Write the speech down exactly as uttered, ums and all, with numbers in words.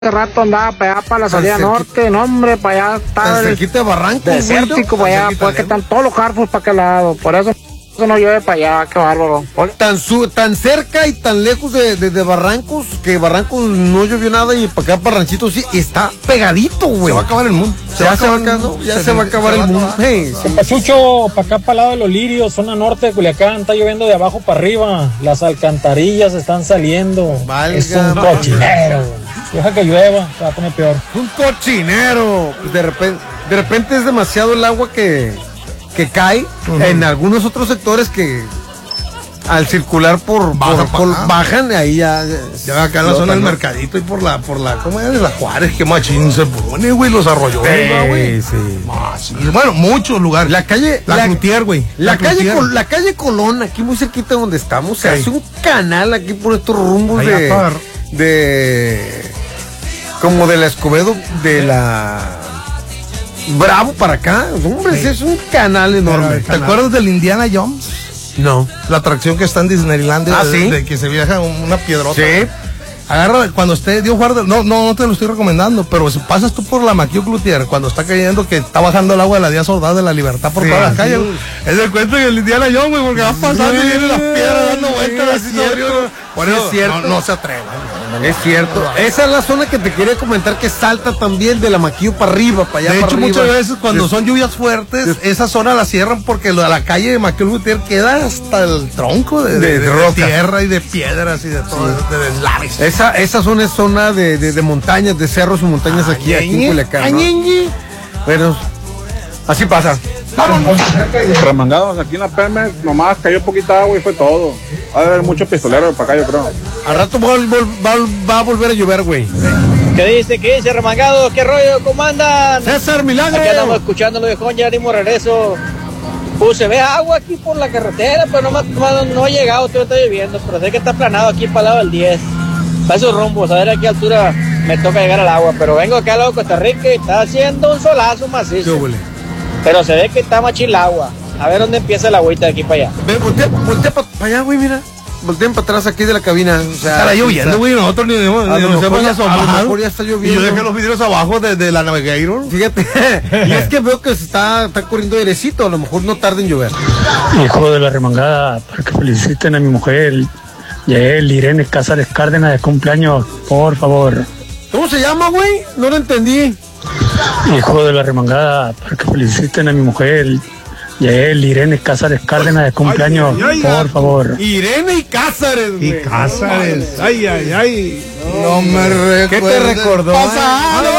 Hace rato andaba para allá, para la salida norte, no hombre, para allá estaba el cerquita de Barrancos, desértico para allá, pues que están todos los Carrefour para aquel lado, por eso, eso no llueve para allá, qué bárbaro. Tan, su, tan cerca y tan lejos de, de, de Barrancos, que Barrancos no llovió nada y para acá para Ranchito sí, está pegadito, güey. Se va a acabar el mundo. Se ya se va a acabar, ¿no? Ya se, se va a acabar el mundo. Hey, sí. Pachucho, para acá para el lado de los Lirios, zona norte de Culiacán, está lloviendo de abajo para arriba, las alcantarillas están saliendo. Valga, es un cochinero, güey. Deja que llueva, se va a poner peor. Un cochinero. Pues de repente, de repente es demasiado el agua que, que cae uh-huh. en algunos otros sectores que al circular por, Baja por, por bajan, ahí ya. Ya acá en la zona del mercadito y por la, por la, ¿cómo es? La Juárez, que machín se pone, güey, los arroyones, güey. Sí, sí. Bueno, muchos lugares. La calle, la, la Cloutier, güey. La, la calle, Col, la calle Colón, aquí muy cerquita donde estamos, se hace un canal aquí por estos rumbos Allá de, par. de, como de la Escobedo, de la Bravo para acá, hombre, sí. es un canal enorme. ¿Te canal. acuerdas del Indiana Jones? No. La atracción que está en Disneylandia, ah, de, ¿sí? de que se viaja una piedrota. Sí. Agarra, cuando esté, Dios guarde, no, no, no te lo estoy recomendando, pero si pasas tú por la Maquio Cloutier, cuando está cayendo, que está bajando el agua de la Díaz Ordaz de la Libertad por sí, todas las calles, es el cuento de Indiana Jones, güey, porque va pasando y vienen las piedras dando vueltas así sobre uno. Por eso es cierto. No, no se atrevan. No, no, es cierto. No, no. Esa es la zona que te quería comentar que salta también de la Maquillo para arriba, para allá. De para hecho, arriba. muchas veces cuando sí. son lluvias fuertes, sí. esa zona la cierran porque la, la calle de Maquillo Cloutier queda hasta el tronco de, de, de, de, de tierra y de piedras y de todo, sí. de deslaves. Esa, esa zona es zona de, de, de montañas, de cerros y montañas ah, aquí, aquí en Culiacán, ¿no? Bueno, así pasa. Remangados aquí en la Pemex, nomás cayó poquita agua y fue todo. Va a haber muchos pistoleros para acá, yo creo. Al rato va, va, va a volver a llover, güey. ¿Qué dice? ¿Qué dice, remangados? ¿Qué rollo? ¿Cómo andan? César Milagro. Aquí andamos escuchándolo de Juan, ya dimos regreso. Pues se ve agua aquí por la carretera, pero no, no, no ha llegado, todo está lloviendo. Pero sé que está aplanado aquí para el lado del diez. Para esos rumbos, a ver a qué altura me toca llegar al agua. Pero vengo acá al lado de Costa Rica y está haciendo un solazo macizo. Pero se ve que está machín el agua. A ver dónde empieza la agüita de aquí para allá. Ve, voltea, voltea para pa allá, güey, mira. Volteen para atrás aquí de la cabina. O sea, estará lloviendo, güey. Nosotros ni nos a, a, lo mejor ya está lloviendo. Y yo dejé los vidrios abajo de, de la Navigator. Fíjate. Y es que veo que se está, está corriendo airecito. A lo mejor no tarda en llover. Hijo de la remangada, para que feliciten a mi mujer. Yael Irene Cázares Cárdenas de cumpleaños, por favor. ¿Cómo se llama, güey? No lo entendí. Hijo de la remangada, para que feliciten a mi mujer. Yael Irene Cázares Cárdenas de cumpleaños, ay, ay, ay, por favor. Irene y Cázares, güey. Y Cázares. Ay, ay, ay. No me recuerdo. ¿Qué te recordó? Pasado.